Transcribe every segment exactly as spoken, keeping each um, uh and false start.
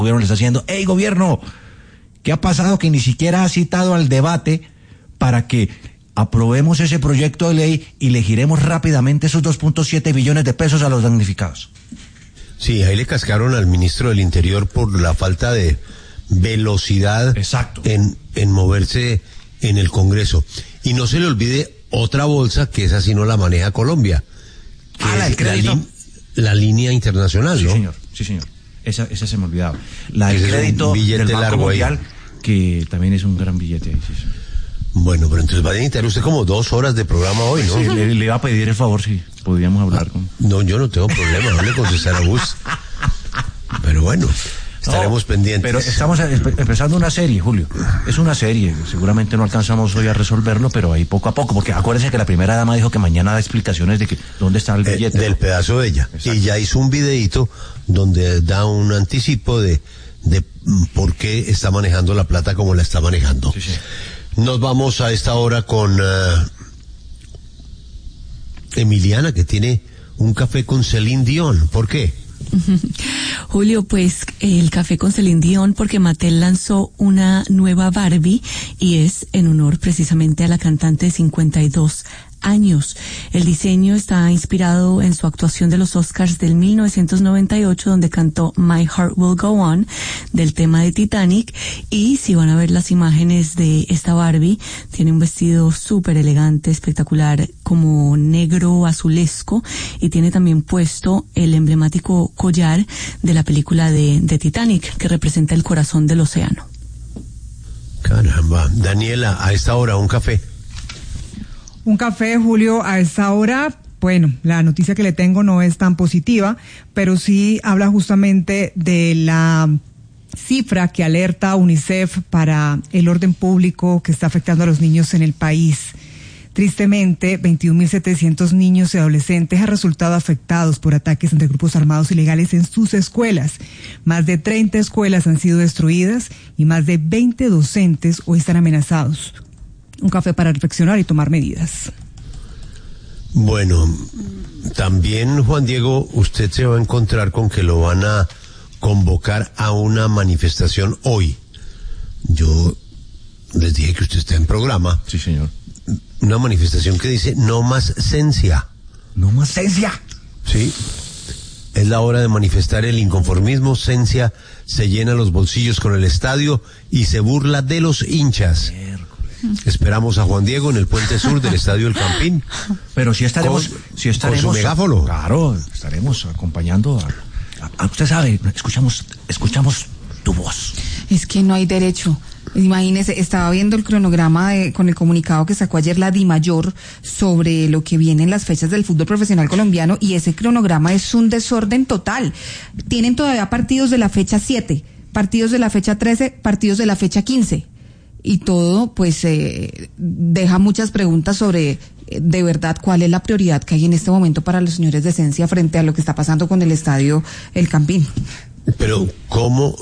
gobierno le está haciendo, hey gobierno, ¿qué ha pasado que ni siquiera ha citado al debate para que aprobemos ese proyecto de ley y le giremos rápidamente esos dos punto siete billones de pesos a los damnificados? Sí, ahí le cascaron al ministro del Interior por la falta de velocidad. Exacto. en en moverse en el Congreso. Y no se le olvide otra bolsa que esa sí no la maneja Colombia, que ah, la del es la, crédito. li- la línea internacional, Sí, ¿no? señor, sí, señor. Esa, esa se me olvidaba. La del Ese es un crédito billete del Banco largo ahí. Mundial, que también es un gran billete ahí, sí, señor. Bueno, pero entonces va a necesitar usted como dos horas de programa hoy, ¿no? Sí, le, le iba a pedir el favor si podíamos hablar con... No, yo no tengo problema, no le contestar a Gus. Pero bueno, estaremos No, pendientes. Pero estamos empe- empezando una serie, Julio. Es una serie. Seguramente no alcanzamos hoy a resolverlo, pero ahí poco a poco. Porque acuérdense que la primera dama dijo que mañana da explicaciones de que dónde está el Eh, billete. del pedazo de ella. Exacto. Y ya hizo un videíto donde da un anticipo de, de mm, por qué está manejando la plata como la está manejando. Sí, sí. Nos vamos a esta hora con uh, Emiliana, que tiene un café con Celine Dion. ¿Por qué? Julio, pues el café con Celine Dion porque Mattel lanzó una nueva Barbie y es en honor precisamente a la cantante de cincuenta y dos años. El diseño está inspirado en su actuación de los Oscars del mil novecientos noventa y ocho, donde cantó My Heart Will Go On del tema de Titanic. Y si van a ver las imágenes de esta Barbie, tiene un vestido súper elegante, espectacular, como negro azulesco, y tiene también puesto el emblemático collar de la película de, de Titanic, que representa el corazón del océano. Caramba. Daniela, a esta hora un café. Un café, Julio, a esta hora. Bueno, la noticia que le tengo no es tan positiva, pero sí habla justamente de la cifra que alerta UNICEF para el orden público que está afectando a los niños en el país. Tristemente, veintiún mil setecientos niños y adolescentes han resultado afectados por ataques entre grupos armados ilegales en sus escuelas. Más de treinta escuelas han sido destruidas y más de veinte docentes hoy están amenazados. Un café para reflexionar y tomar medidas. Bueno, también, Juan Diego, usted se va a encontrar con que lo van a convocar a una manifestación hoy. Yo les dije que usted está en programa. Sí, señor. Una manifestación que dice no más cencia. No más cencia. Sí. Es la hora de manifestar el inconformismo. Cencia se llena los bolsillos con el estadio y se burla de los hinchas. Esperamos a Juan Diego en el puente sur del Estadio El Campín. Pero si estaremos, Con- si estaremos, con su megáfono. Claro, estaremos acompañando a, a- a- usted sabe, escuchamos, escuchamos tu voz. Es que no hay derecho. Imagínese, estaba viendo el cronograma de, con el comunicado que sacó ayer la DIMAYOR sobre lo que vienen las fechas del fútbol profesional colombiano, y ese cronograma es un desorden total. Tienen todavía partidos de la fecha siete, partidos de la fecha trece, partidos de la fecha quince. Y todo, pues, eh, deja muchas preguntas sobre, eh, de verdad, cuál es la prioridad que hay en este momento para los señores de Esencia frente a lo que está pasando con el estadio El Campín. Pero, ¿cómo,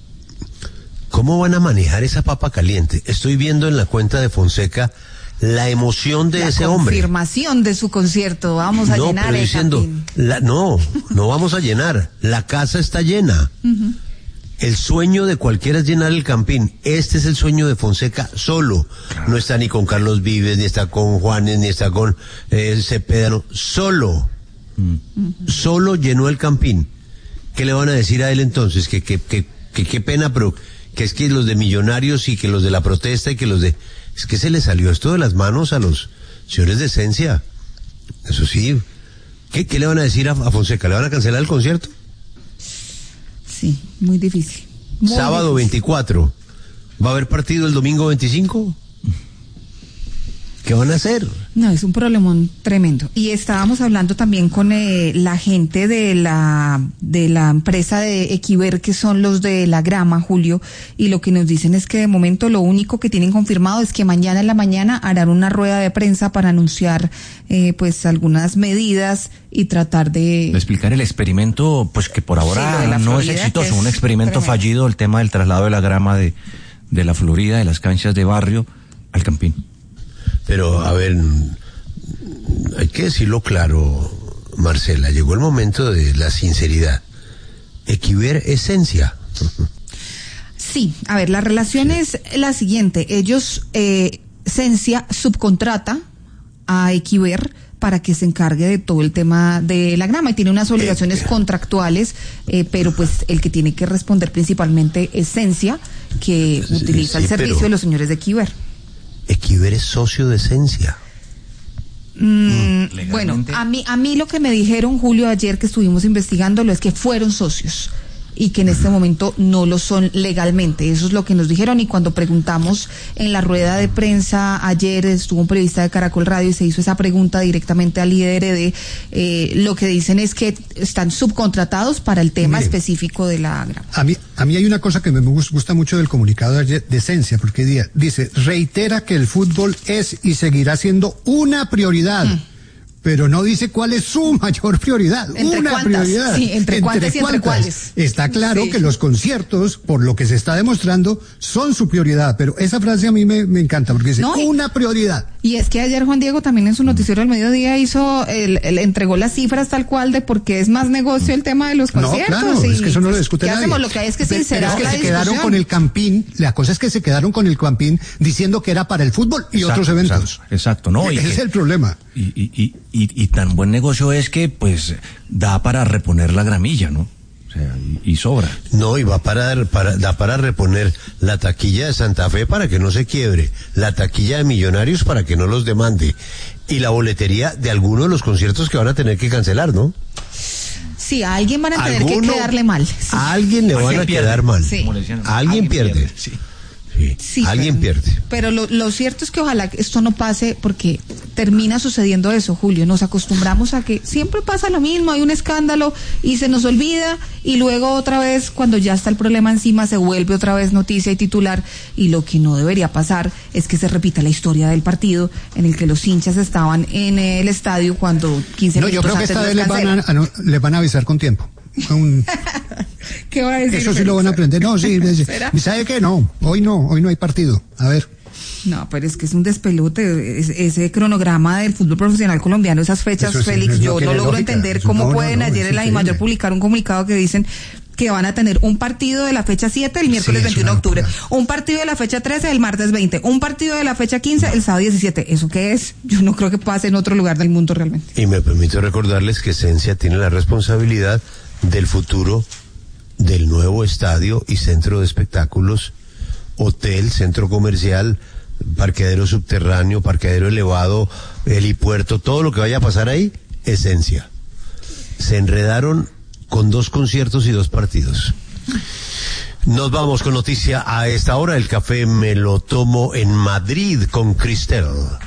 cómo van a manejar esa papa caliente? Estoy viendo en la cuenta de Fonseca la emoción de La ese hombre. confirmación de su concierto. Vamos a No, llenar pero el diciendo, Campín. la, no, no vamos a llenar. La casa está llena. Uh-huh. El sueño de cualquiera es llenar el Campín. Este es el sueño de Fonseca solo. No está ni con Carlos Vives, ni está con Juanes, ni está con eh, Cepeda, no. Solo. Mm. Solo llenó el Campín. ¿Qué le van a decir a él entonces? Que que que que qué pena, pero que es que los de Millonarios y que los de la protesta y que los de... Es que se le salió esto de las manos a los señores de Esencia. Eso sí. ¿Qué, qué le van a decir a, a Fonseca? ¿Le van a cancelar el concierto? Sí, muy difícil. Muy Sábado difícil. veinticuatro. ¿Va a haber partido el domingo veinticinco? ¿Qué van a hacer? No, es un problemón tremendo. Y estábamos hablando también con eh, la gente de la de la empresa de Equiver, que son los de la grama, Julio, y lo que nos dicen es que de momento lo único que tienen confirmado es que mañana en la mañana harán una rueda de prensa para anunciar eh, pues algunas medidas y tratar de... De explicar el experimento, pues que por ahora Sí, lo de la no es Florida, exitoso, que es un experimento tremendo. fallido, el tema del traslado de la grama de, de la Florida, de las canchas de barrio al Campín. Pero, a ver, hay que decirlo claro, Marcela, llegó el momento de la sinceridad. Equiver Esencia. Sí, a ver, la relación es la siguiente. Ellos, eh, Sensia subcontrata a Equiver para que se encargue de todo el tema de la grama y tiene unas obligaciones contractuales, eh, pero pues el que tiene que responder principalmente es Sensia, que sí, utiliza sí, el servicio de los señores de Equiver. Equiver es socio de Sensia. Mm, bueno, a mí, a mí lo que me dijeron, Julio, ayer que estuvimos investigándolo es que fueron socios y que en este momento no lo son legalmente. Eso es lo que nos dijeron, y cuando preguntamos en la rueda de prensa ayer, estuvo un periodista de Caracol Radio y se hizo esa pregunta directamente al líder de eh, lo que dicen es que están subcontratados para el tema Mire, específico de la grama. A mí, a mí hay una cosa que me gusta mucho del comunicado de ayer de Sensia, porque dice, reitera que el fútbol es y seguirá siendo una prioridad. Mm. Pero no dice cuál es su mayor prioridad. ¿Entre una cuántas? prioridad. Sí, entre, entre cuántas y entre cuáles. Está claro sí. que los conciertos, por lo que se está demostrando, son su prioridad. Pero esa frase a mí me, me encanta, porque dice, no, una prioridad. Y es que ayer Juan Diego también en su noticiero del mediodía hizo, el, el, entregó las cifras tal cual de por qué es más negocio el tema de los conciertos. No, claro, y, es que eso no lo discute nadie. Hacemos? Lo que hay es que sincerar pero es que la se discusión. quedaron con el campín, la cosa es que se quedaron con el campín diciendo que era para el fútbol y exacto, otros eventos. Exacto, exacto no. Ese es que, el problema. Y, y, y, y, y tan buen negocio es que, pues, da para reponer la gramilla, ¿no? O sea, y, y sobra. No, y va para, para, da para reponer la taquilla de Santa Fe para que no se quiebre, la taquilla de Millonarios para que no los demande, y la boletería de algunos de los conciertos que van a tener que cancelar, ¿no? Sí, a alguien van a tener que quedarle mal. Sí. A alguien le van a pierde. quedar mal. Sí. A alguien pierde. pierde. Sí. Sí, sí, alguien pero, pierde. Pero lo, lo cierto es que ojalá esto no pase, porque termina sucediendo eso, Julio. Nos acostumbramos a que siempre pasa lo mismo, hay un escándalo y se nos olvida, y luego otra vez, cuando ya está el problema encima, se vuelve otra vez noticia y titular, y lo que no debería pasar es que se repita la historia del partido en el que los hinchas estaban en el estadio cuando quince no, minutos antes yo creo que esta les vez les van, a, a, les van a avisar con tiempo. Un... ¿Qué va a decir? Eso sí lo van a aprender. No, sí. ¿Sabe qué? No, hoy no, hoy no hay partido. A ver. No, pero es que es un despelote, es, ese cronograma del fútbol profesional colombiano, esas fechas, es, Félix, yo no logro lógica. entender eso, cómo no, pueden no, no, ayer en la DIMAYOR publicar un comunicado que dicen que van a tener un partido de la fecha siete el miércoles sí, veintiuno de octubre, un partido de la fecha trece el martes veinte, un partido de la fecha quince el sábado diecisiete. ¿Eso qué es? Yo no creo que pase en otro lugar del mundo realmente. Y me permito recordarles que Sensia tiene la responsabilidad del futuro del nuevo estadio y centro de espectáculos, hotel, centro comercial, parqueadero subterráneo, parqueadero elevado, helipuerto, todo lo que vaya a pasar ahí, esencia. Se enredaron con dos conciertos y dos partidos. Nos vamos con noticia a esta hora. El café me lo tomo en Madrid con Cristel.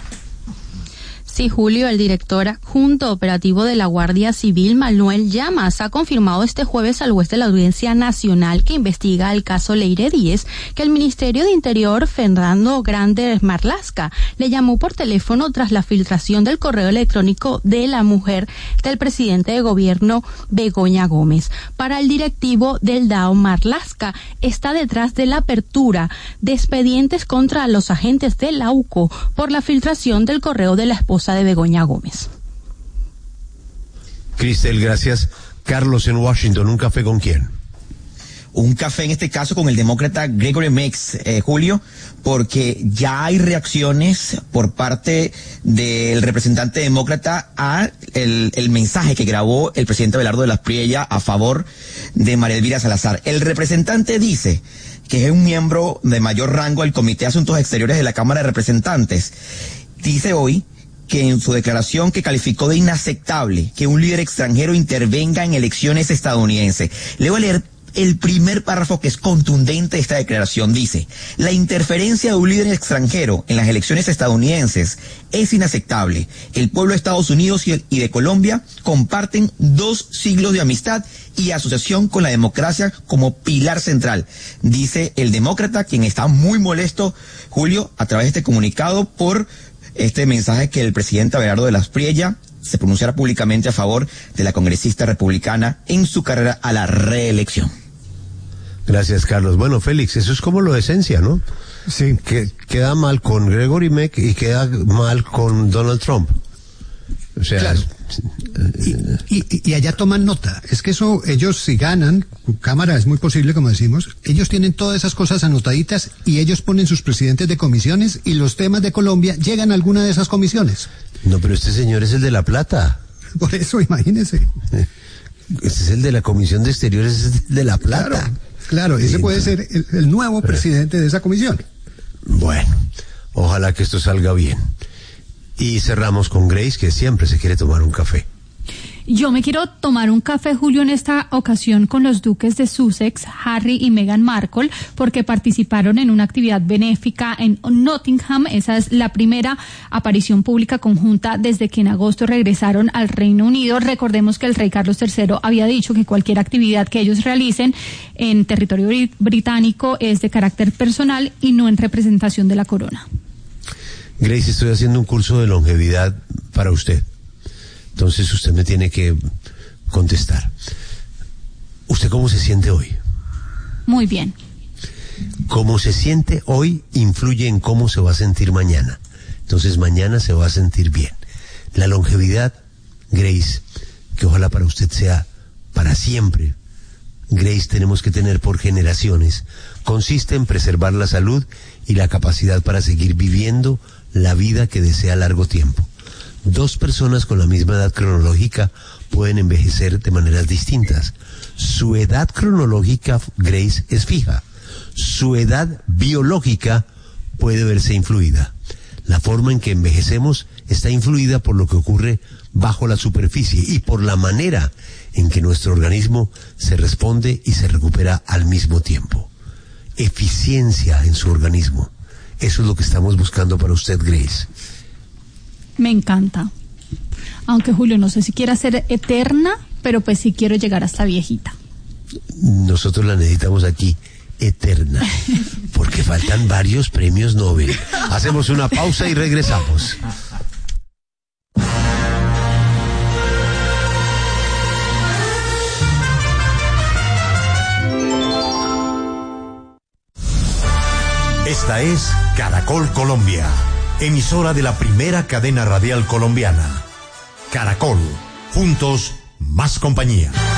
Sí, Julio, el director adjunto operativo de la Guardia Civil, Manuel Llamas, ha confirmado este jueves al juez de la Audiencia Nacional que investiga el caso Leire Díez que el Ministerio de Interior, Fernando Grande Marlaska, le llamó por teléfono tras la filtración del correo electrónico de la mujer del presidente de gobierno, Begoña Gómez. Para el directivo del D A O, Marlaska está detrás de la apertura de expedientes contra los agentes de la U C O por la filtración del correo de la esposa de Begoña Gómez. Cristel, gracias. Carlos en Washington, ¿un café con quién? Un café en este caso con el demócrata Gregory Meeks, eh, Julio, porque ya hay reacciones por parte del representante demócrata a el, el mensaje que grabó el presidente Abelardo de las Priella a favor de María Elvira Salazar. El representante dice que es un miembro de mayor rango del Comité de Asuntos Exteriores de la Cámara de Representantes. Dice hoy que en su declaración que calificó de inaceptable que un líder extranjero intervenga en elecciones estadounidenses. Le voy a leer el primer párrafo que es contundente de esta declaración. Dice: la interferencia de un líder extranjero en las elecciones estadounidenses es inaceptable. El pueblo de Estados Unidos y de Colombia comparten dos siglos de amistad y asociación con la democracia como pilar central, dice el demócrata, quien está muy molesto, Julio, a través de este comunicado por este mensaje que el presidente Abelardo de las Priella se pronunciara públicamente a favor de la congresista republicana en su carrera a la reelección. Gracias, Carlos. Bueno, Félix, eso es como lo de esencia, ¿no? Sí. Que queda mal con Gregory Meeks y queda mal con Donald Trump. O sea, claro. Y, y, y allá toman nota. Es que eso, ellos si ganan, Cámara es muy posible, como decimos, ellos tienen todas esas cosas anotaditas y ellos ponen sus presidentes de comisiones y los temas de Colombia llegan a alguna de esas comisiones. No, pero este señor es el de La Plata. Por eso, imagínese. Este es el de la Comisión de Exteriores, este es el de La Plata. Claro, claro, ese puede ser el, el nuevo presidente de esa comisión. Bueno, ojalá que esto salga bien. Y cerramos con Grace, que siempre se quiere tomar un café. Yo me quiero tomar un café, Julio, en esta ocasión con los duques de Sussex, Harry y Meghan Markle, porque participaron en una actividad benéfica en Nottingham. Esa es la primera aparición pública conjunta desde que en agosto regresaron al Reino Unido. Recordemos que el rey Carlos tercero había dicho que cualquier actividad que ellos realicen en territorio británico es de carácter personal y no en representación de la corona. Grace, estoy haciendo un curso de longevidad para usted. Entonces usted me tiene que contestar. ¿Usted cómo se siente hoy? Muy bien. Cómo se siente hoy influye en cómo se va a sentir mañana. Entonces mañana se va a sentir bien. La longevidad, Grace, que ojalá para usted sea para siempre, Grace, tenemos que tener por generaciones, consiste en preservar la salud y la capacidad para seguir viviendo la vida que desea a largo tiempo. Dos personas con la misma edad cronológica pueden envejecer de maneras distintas. Su edad cronológica, Grace, es fija. Su edad biológica puede verse influida. La forma en que envejecemos está influida por lo que ocurre bajo la superficie y por la manera en que nuestro organismo se responde y se recupera al mismo tiempo. Eficiencia en su organismo. Eso es lo que estamos buscando para usted, Grace. Me encanta. Aunque, Julio, no sé si quiera ser eterna, pero pues sí quiero llegar hasta viejita. Nosotros la necesitamos aquí eterna, porque faltan varios premios Nobel. Hacemos una pausa y regresamos. Esta es Caracol Colombia, emisora de la primera cadena radial colombiana. Caracol, juntos, más compañía.